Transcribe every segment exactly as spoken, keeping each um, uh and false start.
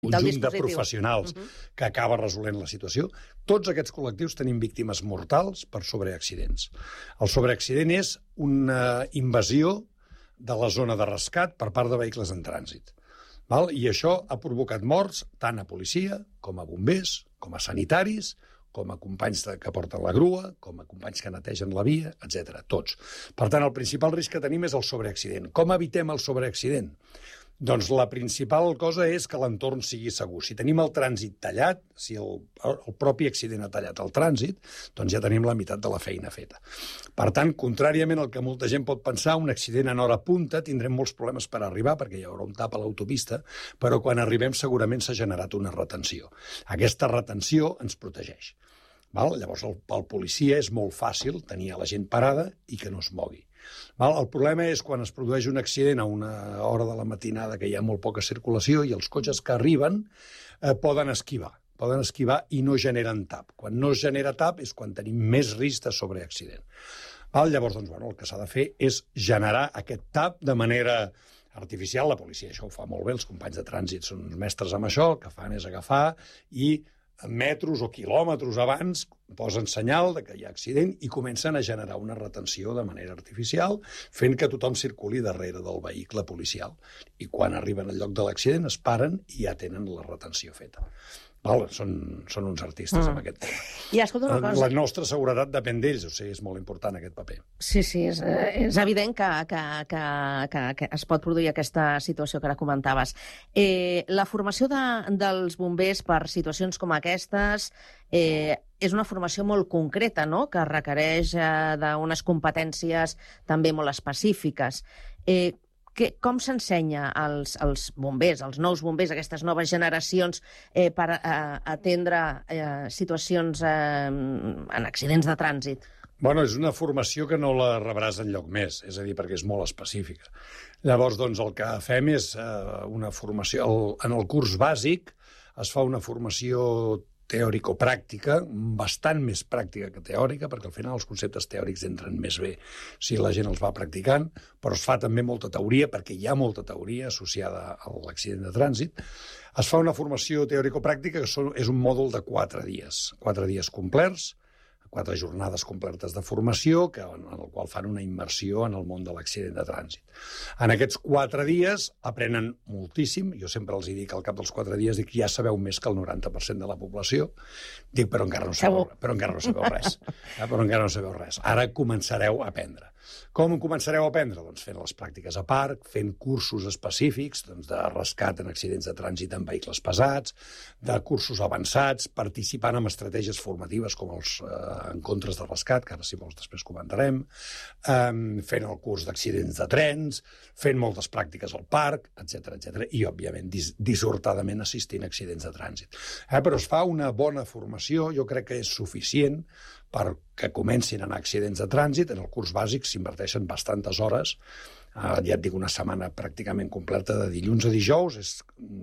conjunt de professionals uh-huh. que acaba resolent la situació. Tots aquests col·lectius tenim víctimes mortals per sobreaccidents. El sobreaccident és una invasió de la zona de rescat per part de vehicles en trànsit. Val? I això ha provocat morts tant a policia, com a bombers, com a sanitaris, com a companys de, que porten la grua, com a companys que netegen la via, etcètera. Tots. Per tant, el principal risc que tenim és el sobreaccident. Com evitem el sobreaccident? Doncs la principal cosa és que l'entorn sigui segur. Si tenim el trànsit tallat, si el, el propi accident ha tallat el trànsit, doncs ja tenim la meitat de la feina feta. Per tant, contràriament al que molta gent pot pensar, un accident en hora punta tindrem molts problemes per arribar, perquè hi haurà un tap a l'autopista, però quan arribem segurament s'ha generat una retenció. Aquesta retenció ens protegeix. Val? Llavors, el, pel policia és molt fàcil tenir a la gent parada i que no es mogui. Val? El problema és quan es produeix un accident a una hora de la matinada que hi ha molt poca circulació i els cotxes que arriben eh, poden esquivar, poden esquivar i no generen tap. Quan no es genera tap és quan tenim més risc de sobreaccident. Val? Llavors, doncs, bueno, el que s'ha de fer és generar aquest tap de manera artificial. La policia això ho fa molt bé, els companys de trànsit són uns mestres amb això, el que fan és agafar i metros o quilòmetres abans posen senyal de que hi ha accident i comencen a generar una retenció de manera artificial, fent que tothom circuli darrere del vehicle policial. I quan arriben al lloc de l'accident es paren i ja tenen la retenció feta. Val? Són, són uns artistes mm. amb aquest tema. I escolta una cosa... La nostra seguretat depèn d'ells, o sigui, és molt important aquest paper. Sí, sí, és, és evident que, que, que, que, que es pot produir aquesta situació que ara comentaves. Eh, la formació de, dels bombers per situacions com aquestes eh, és una formació molt concreta, no?, que requereix eh, d'unes competències també molt específiques. Eh, Que, com s'ensenya als, als bombers, als nous bombers, aquestes noves generacions, eh, per eh, atendre eh, situacions eh, en accidents de trànsit? Bueno, és una formació que no la rebràs enlloc més, és a dir, perquè és molt específica. Llavors, doncs, el que fem és eh, una formació... El, en el curs bàsic es fa una formació teòrico-pràctica, bastant més pràctica que teòrica, perquè al final els conceptes teòrics entren més bé si la gent els va practicant, però es fa també molta teoria, perquè hi ha molta teoria associada a l'accident de trànsit. Es fa una formació teòrico-pràctica que és un mòdul de quatre dies, quatre dies complets, quatre jornades completes de formació, que, en el qual fan una immersió en el món de l'accident de trànsit. En aquests quatre dies aprenen moltíssim. Jo sempre els dic, al cap dels quatre dies, dic, ja sabeu més que el noranta per cent de la població. Dic, però encara no sabeu, però encara no sabeu res. Eh? Però encara no sabeu res. Ara començareu a aprendre. Com començareu a aprendre? Doncs fent les pràctiques a parc, fent cursos específics doncs, de rescat en accidents de trànsit en vehicles pesats, de cursos avançats, participant en estratègies formatives com els eh, encontres de rescat, que ara si vols després comentarem, eh, fent el curs d'accidents de trens, fent moltes pràctiques al parc, etcètera, etcètera, i, òbviament, dis dissortadament assistint a accidents de trànsit. Eh, però es fa una bona formació, jo crec que és suficient perquè comencin a anar accidents de trànsit. En el curs bàsic s'inverteixen bastantes hores, eh, ja et dic, una setmana pràcticament completa de dilluns a dijous, és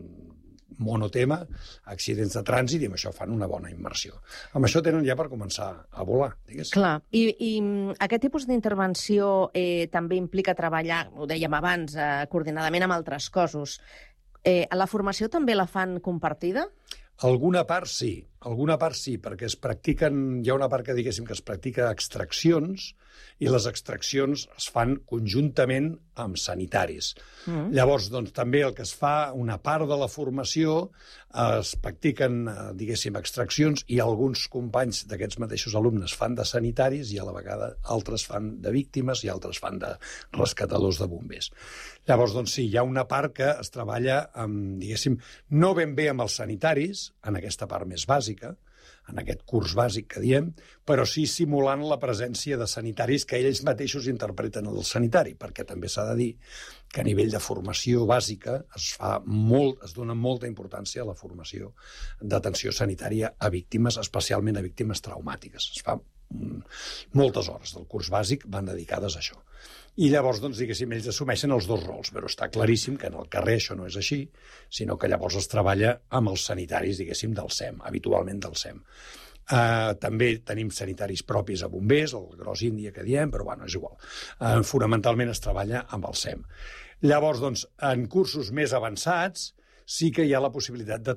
monotema, accidents de trànsit, i amb això fan una bona immersió. Amb això tenen ja per començar a volar, diguéssim. Clar, i, i aquest tipus d'intervenció eh, també implica treballar, ho dèiem abans, eh, coordinadament amb altres cossos. Eh, la formació també la fan compartida? Alguna part sí, alguna part sí, perquè es practiquen, hi ha una part que diguéssim que es practica extraccions, i les extraccions es fan conjuntament amb sanitaris. Mm. Llavors, doncs, també el que es fa, una part de la formació, eh, es practiquen, eh, diguéssim, extraccions, i alguns companys d'aquests mateixos alumnes fan de sanitaris, i a la vegada altres fan de víctimes i altres fan de rescatadors de bombers. Llavors, doncs sí, hi ha una part que es treballa amb, diguéssim, no ben bé amb els sanitaris, en aquesta part més bàsica, en aquest curs bàsic que diem, però sí simulant la presència de sanitaris que ells mateixos interpreten el sanitari, perquè també s'ha de dir que a nivell de formació bàsica es fa molt, es dona molta importància a la formació d'atenció sanitària a víctimes, especialment a víctimes traumàtiques. Es fa moltes hores del curs bàsic van dedicades a això. I llavors, doncs, diguéssim, ells assumeixen els dos rols, però està claríssim que en el carrer això no és així, sinó que llavors es treballa amb els sanitaris, diguéssim, del SEM, habitualment del SEM. Uh, també tenim sanitaris propis a bombers, el gros índia que diem, però bueno, és igual. Uh, fonamentalment es treballa amb el SEM. Llavors, doncs, en cursos més avançats sí que hi ha la possibilitat de